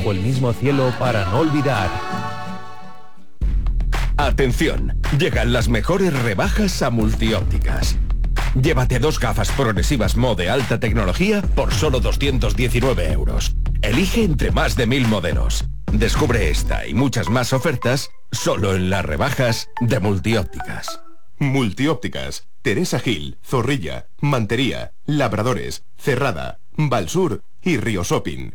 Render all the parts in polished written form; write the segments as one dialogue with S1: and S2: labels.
S1: bajo el mismo cielo para no olvidar.
S2: Atención, llegan las mejores rebajas a Multiópticas. Llévate 2 gafas progresivas Mo de alta tecnología por solo 219 euros. Elige entre más de 1000 modelos. Descubre esta y muchas más ofertas solo en las rebajas de Multiópticas.
S3: Multiópticas, Teresa Gil, Zorrilla, Mantería, Labradores, Cerrada, Valsur y Río Shopping.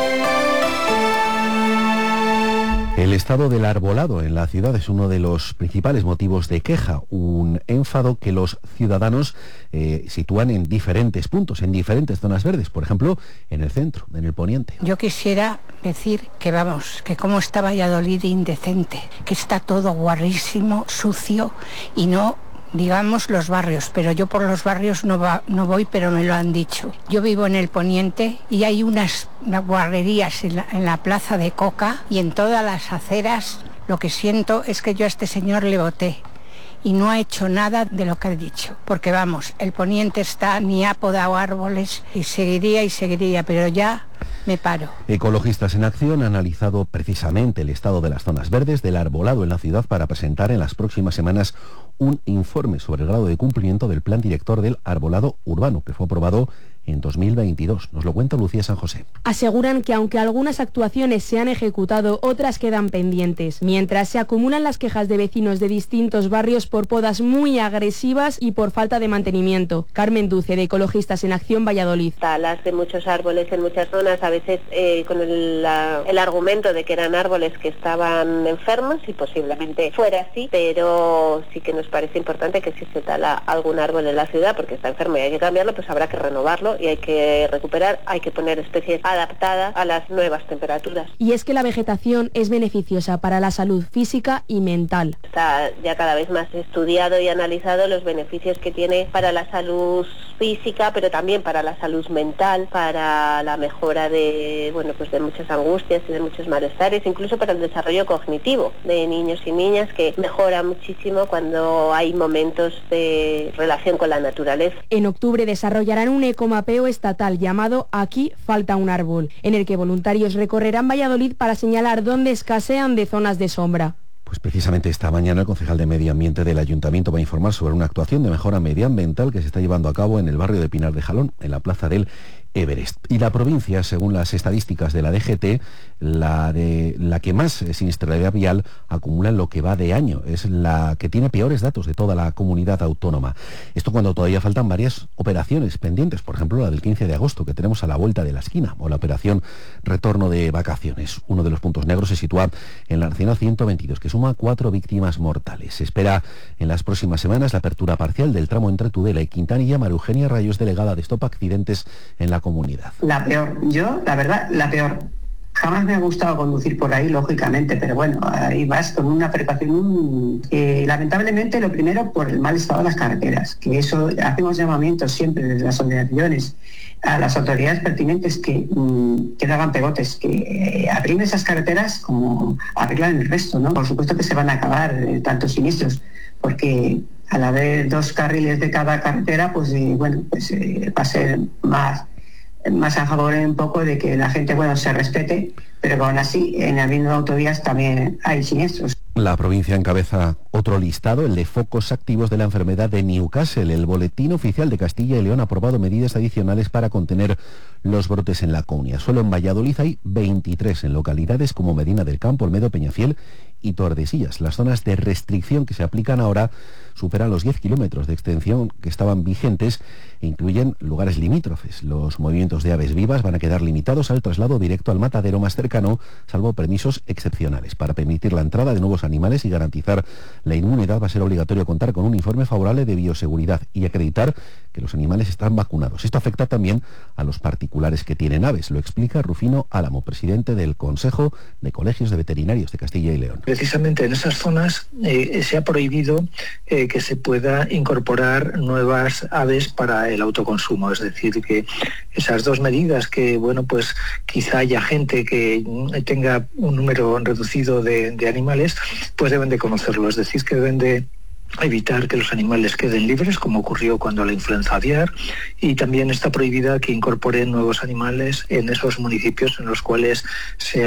S4: El estado del arbolado en la ciudad es uno de los principales motivos de queja, un enfado que los ciudadanos sitúan en diferentes puntos, en diferentes zonas verdes, por ejemplo, en el centro, en el poniente.
S5: Yo quisiera decir que que cómo está Valladolid indecente, que está todo guarrísimo, sucio y no... digamos los barrios, pero yo por los barrios no voy, pero me lo han dicho. Yo vivo en el poniente y hay unas guarrerías en la plaza de Coca y en todas las aceras. Lo que siento es que yo a este señor le voté y no ha hecho nada de lo que ha dicho, porque vamos, el poniente está, ni ha podado árboles y seguiría, pero ya me paro.
S4: Ecologistas en Acción ha analizado precisamente el estado de las zonas verdes del arbolado en la ciudad para presentar en las próximas semanas un informe sobre el grado de cumplimiento del Plan Director del Arbolado Urbano, que fue aprobado en 2022. Nos lo cuenta Lucía San José.
S6: Aseguran que aunque algunas actuaciones se han ejecutado, otras quedan pendientes, mientras se acumulan las quejas de vecinos de distintos barrios por podas muy agresivas y por falta de mantenimiento. Carmen Duce, de Ecologistas en Acción, Valladolid.
S7: Talas de muchos árboles en muchas zonas, a veces con el argumento de que eran árboles que estaban enfermos, y posiblemente fuera así, pero sí que nos parece importante que si se tala algún árbol en la ciudad porque está enfermo y hay que cambiarlo, pues habrá que renovarlo y hay que recuperar, hay que poner especies adaptadas a las nuevas temperaturas.
S6: Y es que la vegetación es beneficiosa para la salud física y mental.
S7: Está ya cada vez más estudiado y analizado los beneficios que tiene para la salud física, pero también para la salud mental, para la mejora de muchas angustias y de muchos malestares, incluso para el desarrollo cognitivo de niños y niñas, que mejora muchísimo cuando hay momentos de relación con la naturaleza.
S6: En octubre desarrollarán un ecomapeo estatal llamado Aquí falta un árbol, en el que voluntarios recorrerán Valladolid para señalar dónde escasean de zonas de sombra.
S4: Pues precisamente esta mañana el concejal de Medio Ambiente del Ayuntamiento va a informar sobre una actuación de mejora medioambiental que se está llevando a cabo en el barrio de Pinar de Jalón, en la plaza del Everest. Y la provincia, según las estadísticas de la DGT, la que más siniestralidad vial acumula en lo que va de año. Es la que tiene peores datos de toda la comunidad autónoma. Esto cuando todavía faltan varias operaciones pendientes, por ejemplo la del 15 de agosto que tenemos a la vuelta de la esquina, o la operación Retorno de Vacaciones. Uno de los puntos negros se sitúa en la Nacional 122, que suma 4 víctimas mortales. Se espera en las próximas semanas la apertura parcial del tramo entre Tudela y Quintanilla. María Eugenia Rayos, delegada de Stop Accidentes en la comunidad.
S8: La peor, la verdad, la peor. Jamás me ha gustado conducir por ahí, lógicamente, pero bueno, ahí vas con una precaución. Lamentablemente, lo primero, por el mal estado de las carreteras, que eso hacemos llamamientos siempre desde las asociaciones a las autoridades pertinentes que daban pegotes, que arreglen esas carreteras como arreglan el resto, ¿no? Por supuesto que se van a acabar tantos siniestros, porque al haber 2 carriles de cada carretera, va a ser más a favor un poco de que la gente se respete, pero aún así en habiendo autovías también hay siniestros.
S4: La provincia encabeza otro listado, el de focos activos de la enfermedad de Newcastle. El Boletín Oficial de Castilla y León ha aprobado medidas adicionales para contener los brotes en la comunidad. Solo en Valladolid hay 23 en localidades como Medina del Campo, Olmedo, Peñafiel y Tordesillas. Las zonas de restricción que se aplican ahora superan los 10 kilómetros de extensión que estaban vigentes e incluyen lugares limítrofes. Los movimientos de aves vivas van a quedar limitados al traslado directo al matadero más cercano, salvo permisos excepcionales. Para permitir la entrada de nuevos animales y garantizar la inmunidad va a ser obligatorio contar con un informe favorable de bioseguridad y acreditar que los animales están vacunados. Esto afecta también a los particulares que tienen aves. Lo explica Rufino Álamo, presidente del Consejo de Colegios de Veterinarios de Castilla y León.
S9: Precisamente en esas zonas se ha prohibido que se pueda incorporar nuevas aves para el autoconsumo. Es decir, que esas 2 medidas que, quizá haya gente que tenga un número reducido de animales, pues deben de conocerlo. Es decir, que deben de evitar que los animales queden libres, como ocurrió cuando la influenza aviar, y también está prohibida que incorporen nuevos animales en esos municipios en los cuales se